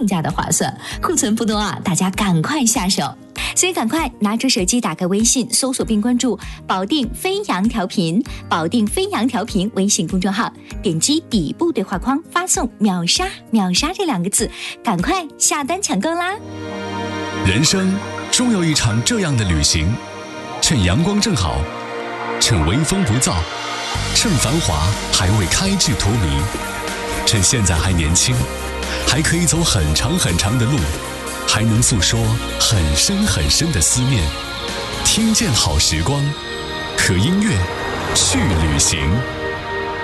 更加的划算。库存不多啊，大家赶快下手。所以赶快拿出手机，打开微信，搜索并关注保定飞扬调频，保定飞扬调频微信公众号，点击底部对话框发送秒杀秒杀这2个字，赶快下单抢购啦。 人生终有一场这样的旅行，趁阳光正好，趁微风不燥，趁繁华还未开至荼蘼，趁现在还年轻，还可以走很长很长的路，还能诉说很深很深的思念。听见好时光，和音乐去旅行。